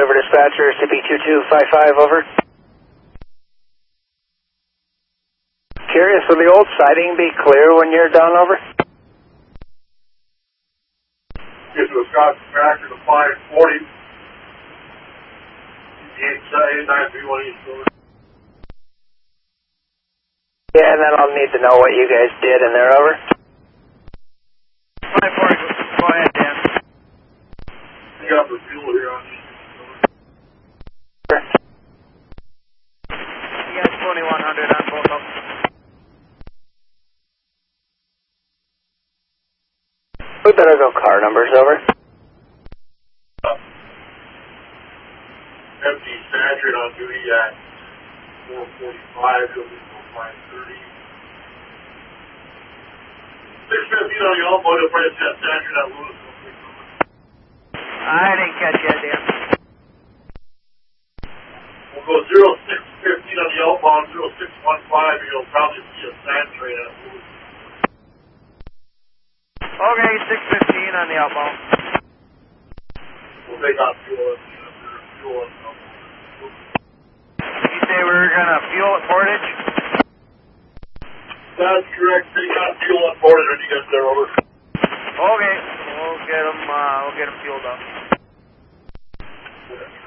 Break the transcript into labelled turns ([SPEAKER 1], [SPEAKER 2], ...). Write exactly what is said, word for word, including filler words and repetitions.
[SPEAKER 1] River Dispatcher, C P two two five five, over. Curious, will the old siding be clear when you're done, over?
[SPEAKER 2] Get to a Scotch tractor to five forty. eight nine three one East Road.
[SPEAKER 1] Yeah, and then I'll need to know what you guys did in there, over.
[SPEAKER 3] five forty, go ahead, Dan.
[SPEAKER 2] You got the fuel here on East Road.
[SPEAKER 3] You guys twenty-one hundred on both of them.
[SPEAKER 1] We better go car numbers, over.
[SPEAKER 2] Empty Sanford on duty at four forty-five, he'll be till five thirty. six fifteen on the Alpo, he'll probably set Sanford at Lewis.
[SPEAKER 3] I didn't catch you, Dan.
[SPEAKER 2] We'll go zero six fifteen on the outbound, zero six one five, and you'll probably see a sand train at Lewis.
[SPEAKER 3] Okay, six fifteen on the outbound.
[SPEAKER 2] We'll take out fuel and fuel and
[SPEAKER 3] You say we were going to fuel at Portage?
[SPEAKER 2] That's correct. They got fuel on board when you get there, over.
[SPEAKER 3] Okay, we'll get them, uh, we'll get them fueled up.
[SPEAKER 2] Yeah.